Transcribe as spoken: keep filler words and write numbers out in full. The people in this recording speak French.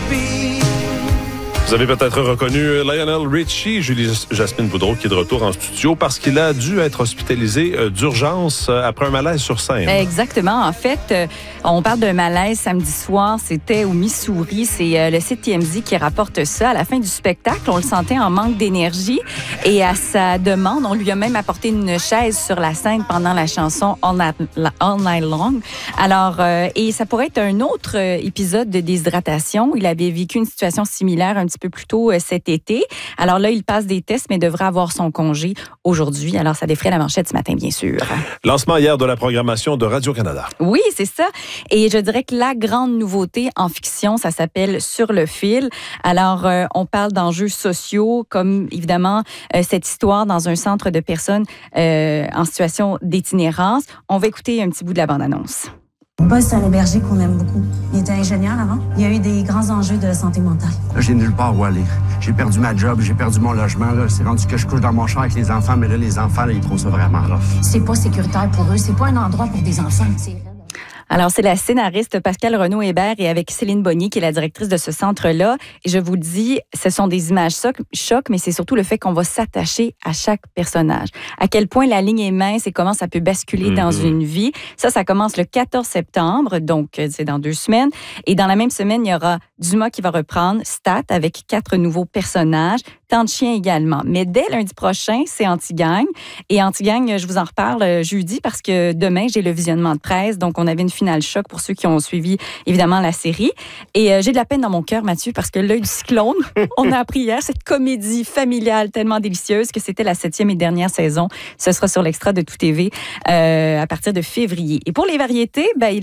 Vous avez peut-être reconnu Lionel Richie, Julie Jasmine Boudreau, qui est de retour en studio parce qu'il a dû être hospitalisé d'urgence après un malaise sur scène. Exactement. En fait, on parle d'un malaise samedi soir. C'était au Missouri. C'est le site T M Z qui rapporte ça. À la fin du spectacle, on le sentait en manque d'énergie. Et à sa demande, on lui a même apporté une chaise sur la scène pendant la chanson All Night, All Night Long. Alors, euh, et ça pourrait être un autre épisode de déshydratation. Il avait vécu une situation similaire un petit peu plus tôt cet été. Alors là, il passe des tests, mais devrait avoir son congé aujourd'hui. Alors, ça défraie la manchette ce matin, bien sûr. Lancement hier de la programmation de Radio-Canada. Oui, c'est ça. Et je dirais que la grande nouveauté en fiction, ça s'appelle Sur le fil. Alors, euh, on parle d'enjeux sociaux, comme évidemment euh, cette histoire dans un centre de personnes euh, en situation d'itinérance. On va écouter un petit bout de la bande-annonce. Mon boss, c'est un hébergé qu'on aime beaucoup. Il était ingénieur avant. Il y a eu des grands enjeux de santé mentale. Là, j'ai nulle part où aller. J'ai perdu ma job, j'ai perdu mon logement. Là. C'est rendu que je couche dans mon char avec les enfants, mais là, les enfants, là, ils trouvent ça vraiment rough. C'est pas sécuritaire pour eux. C'est pas un endroit pour des enfants. C'est... Alors, c'est la scénariste Pascale Renaud-Hébert et avec Céline Bonnier, qui est la directrice de ce centre-là. Et je vous le dis, ce sont des images chocs, mais c'est surtout le fait qu'on va s'attacher à chaque personnage. À quel point la ligne est mince et comment ça peut basculer mm-hmm. dans une vie. Ça, ça commence le quatorze septembre, donc c'est dans deux semaines. Et dans la même semaine, il y aura Dumas qui va reprendre Stat avec quatre nouveaux personnages. Tant de chiens également. Mais dès lundi prochain, c'est Anti-Gang. Et Anti-Gang, je vous en reparle jeudi parce que demain, j'ai le visionnement de presse. Donc, on avait une finale choc pour ceux qui ont suivi, évidemment, la série. Et euh, j'ai de la peine dans mon cœur, Mathieu, parce que l'œil du cyclone, on a appris hier cette comédie familiale tellement délicieuse que c'était la septième et dernière saison. Ce sera sur l'Extra de Tout T V euh, à partir de février. Et pour les variétés, ben,